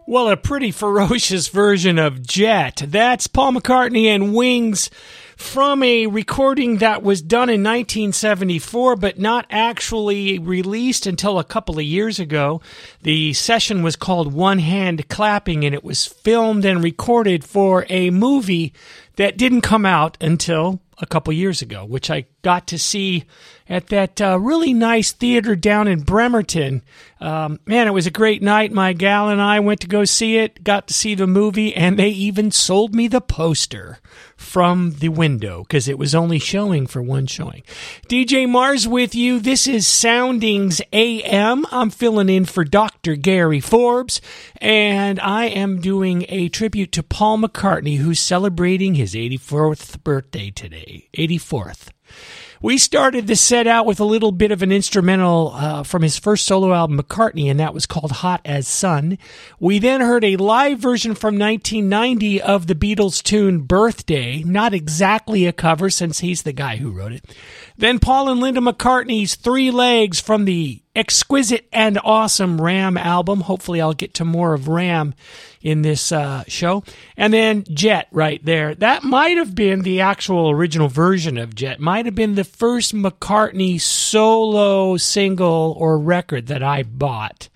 Well, a pretty ferocious version of Jet. That's Paul McCartney and Wings from a recording that was done in 1974, but not actually released until a couple of years ago. The session was called One Hand Clapping, and it was filmed and recorded for a movie that didn't come out until a couple years ago, which I got to see at that really nice theater down in Bremerton. Man, it was a great night. My gal and I went to go see it, got to see the movie, and they even sold me the poster from the window because it was only showing for one showing. DJ Mars with you. This is Soundings AM. I'm filling in for Dr. Gary Forbes, and I am doing a tribute to Paul McCartney, who's celebrating his 84th birthday today. 84th. We started the set out with a little bit of an instrumental from his first solo album, McCartney, and that was called Hot as Sun. We then heard a live version from 1990 of the Beatles tune Birthday, not exactly a cover since he's the guy who wrote it. Then Paul and Linda McCartney's Three Legs from the exquisite and awesome Ram album. Hopefully I'll get to more of Ram in this show. And then Jet right there. That might have been the actual original version of Jet. Might have been the first McCartney solo single or record that I bought.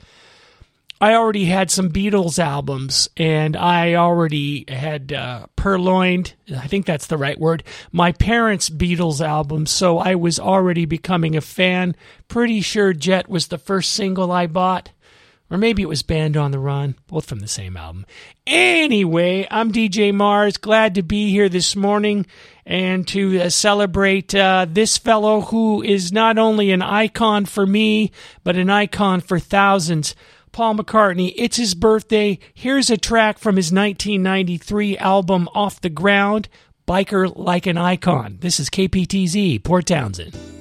I already had some Beatles albums, and I already had purloined, I think that's the right word, my parents' Beatles albums, so I was already becoming a fan. Pretty sure Jet was the first single I bought, or maybe it was Band on the Run, both from the same album. Anyway, I'm DJ Mars, glad to be here this morning and to celebrate this fellow who is not only an icon for me, but an icon for thousands. Paul McCartney, it's his birthday. Here's a track from his 1993 album Off the Ground, Biker Like an Icon. This is KPTZ, Port Townsend.